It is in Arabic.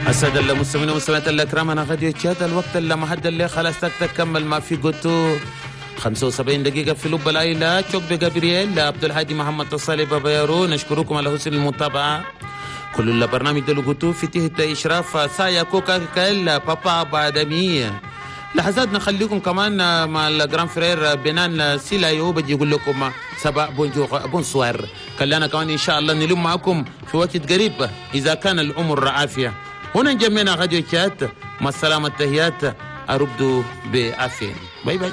السادة المستمعين والمستمعات الأكرام، أنا غادي يتشاهد الوقت اللي ما حد اللي خلاص تكمل ما في قلتو 75 دقيقة في لب العائلة. شوب جابرييل عبد الهادي محمد تصالي بابا يارو، نشكركم على حسن المتابعة. كل البرنامج ده لقيتوه في تحت إشراف سايا كوكا كايل بابا بادمي. لحظات نخليكم كمان مع الجران فرير بنان سيلايو بيجي يقول لكم سبا بونسوار. خلينا كمان إن شاء الله نلم معكم في وقت قريب إذا كان الأمر عافية. هنا جميعنا غاديو تشات مع السلامة، التحيات، أربدو بعافية. باي باي.